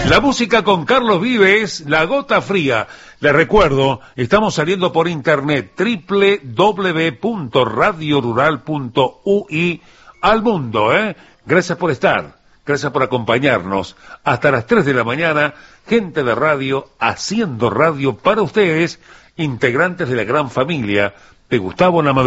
La música con Carlos Vives, La Gota Fría. Les recuerdo, estamos saliendo por internet, www.radiorural.ui al mundo, Gracias por estar, gracias por acompañarnos. Hasta las 3 de la mañana, gente de radio, haciendo radio para ustedes, integrantes de la gran familia de Gustavo La Madrugada.